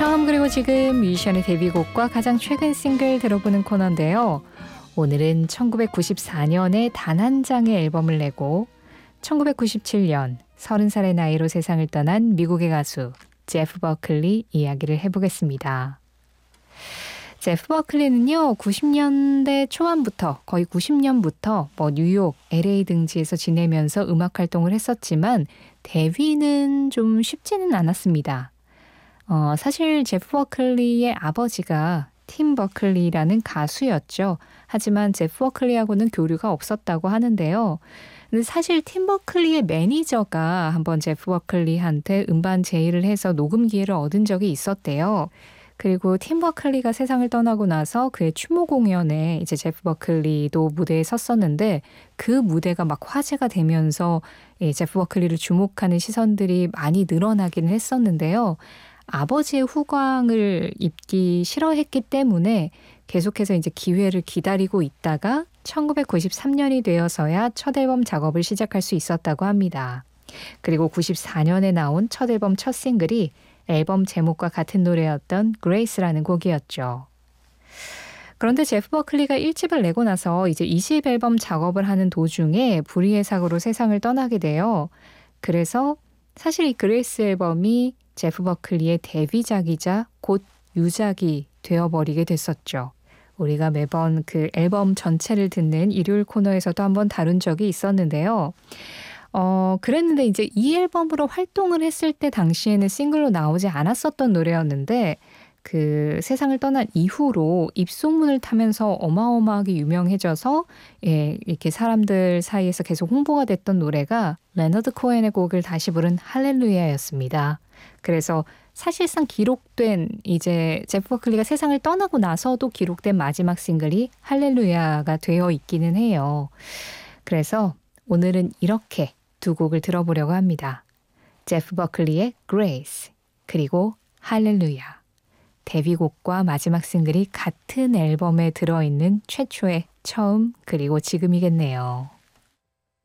처음 그리고 지금 뮤지션의 데뷔곡과 가장 최근 싱글 들어보는 코너인데요. 오늘은 1994년에 단 한 장의 앨범을 내고 1997년 30살의 나이로 세상을 떠난 미국의 가수 제프 버클리 이야기를 해보겠습니다. 제프 버클리는요, 90년대 초반부터 거의 90년부터 뉴욕, LA 등지에서 지내면서 음악 활동을 했었지만 데뷔는 좀 쉽지는 않았습니다. 사실 제프 버클리의 아버지가 팀 버클리라는 가수였죠. 하지만 제프 버클리하고는 교류가 없었다고 하는데요. 근데 사실 팀 버클리의 매니저가 한번 제프 버클리한테 음반 제의를 해서 녹음 기회를 얻은 적이 있었대요. 그리고 팀 버클리가 세상을 떠나고 나서 그의 추모 공연에 이제 제프 버클리도 무대에 섰었는데 그 무대가 막 화제가 되면서 제프 버클리를 주목하는 시선들이 많이 늘어나기는 했었는데요. 아버지의 후광을 입기 싫어했기 때문에 계속해서 이제 기회를 기다리고 있다가 1993년이 되어서야 첫 앨범 작업을 시작할 수 있었다고 합니다. 그리고 94년에 나온 첫 앨범 첫 싱글이 앨범 제목과 같은 노래였던 Grace라는 곡이었죠. 그런데 제프 버클리가 1집을 내고 나서 이제 20 앨범 작업을 하는 도중에 불의의 사고로 세상을 떠나게 돼요. 그래서 사실 이 그레이스 앨범이 제프 버클리의 데뷔작이자 곧 유작이 되어버리게 됐었죠. 우리가 매번 그 앨범 전체를 듣는 일요일 코너에서도 한번 다룬 적이 있었는데요. 그랬는데 이제 이 앨범으로 활동을 했을 때 당시에는 싱글로 나오지 않았었던 노래였는데 그 세상을 떠난 이후로 입소문을 타면서 어마어마하게 유명해져서 이렇게 사람들 사이에서 계속 홍보가 됐던 노래가 레너드 코엔의 곡을 다시 부른 할렐루야였습니다. 그래서 사실상 기록된 이제 제프 버클리가 세상을 떠나고 나서도 기록된 마지막 싱글이 할렐루야가 되어 있기는 해요. 그래서 오늘은 이렇게 두 곡을 들어보려고 합니다. 제프 버클리의 Grace 그리고 할렐루야. 데뷔곡과 마지막 싱글이 같은 앨범에 들어있는 최초의 처음 그리고 지금이겠네요.